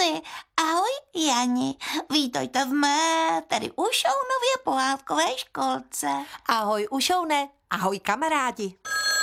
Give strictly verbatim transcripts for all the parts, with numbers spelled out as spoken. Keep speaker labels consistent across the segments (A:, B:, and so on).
A: Suzy, ahoj Jani, vítejte v mé, tedy Ušounově pohádkové školce.
B: Ahoj Ušoune, ahoj kamarádi.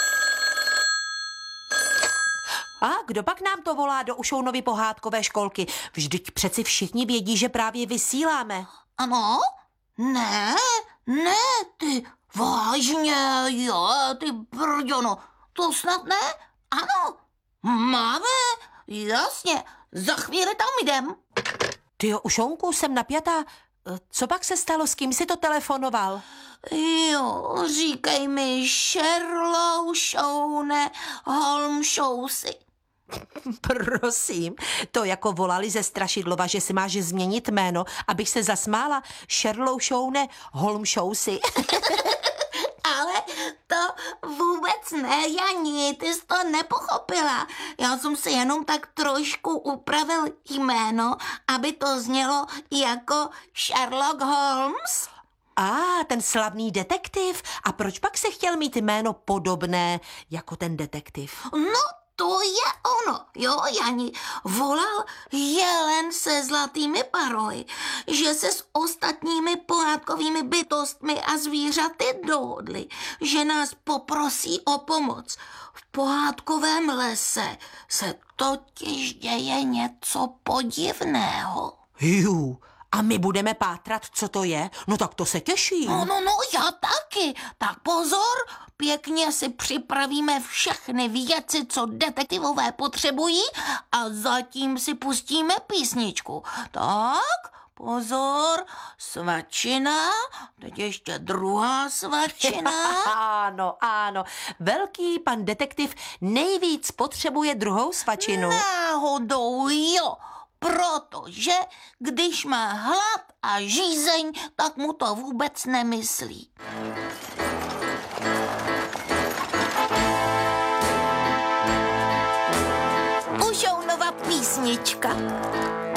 B: A kdo pak nám to volá do Ušounovy pohádkové školky? Vždyť přeci všichni vědí, že právě vysíláme.
A: Ano? Ne, ne, ty vážně, jo, ty brďono, to snad ne? Ano, máme, jasně, za chvíli tam jdem.
B: Tyjo, Ušounku, jsem napjatá. Co pak se stalo, s kým si to telefonoval?
A: Jo, říkej mi Sherlock, Shoune, Holmeshousy.
B: Prosím, to jako volali ze Strašidlova, že si máš změnit jméno, abych se zasmála. Sherlock Shoune Holmeshousy.
A: Ale to vůbec ne, Jani, ty jsi to nepochopila. Já jsem si jenom tak trošku upravil jméno, aby to znělo jako Sherlock Holmes.
B: A, ah, ten slavný detektiv. A proč pak se chtěl mít jméno podobné jako ten detektiv?
A: No, to je ono, jo, Jani. Volal jelen se zlatými parohy, že se s ostatními pohádkovými bytostmi a zvířaty dohodli, že nás poprosí o pomoc. V pohádkovém lese se totiž děje něco podivného.
B: Jú, a my budeme pátrat, co to je? No tak to se těším.
A: No, no, no, já taky. Tak pozor, pěkně si připravíme všechny věci, co detektivové potřebují a zatím si pustíme písničku. Tak, pozor, svačina, teď ještě druhá svačina.
B: Ano, ano, velký pan detektiv nejvíc potřebuje druhou svačinu.
A: Náhodou jo. Protože když má hlad a žízeň, tak mu to vůbec nemyslí. Ušounova písnička.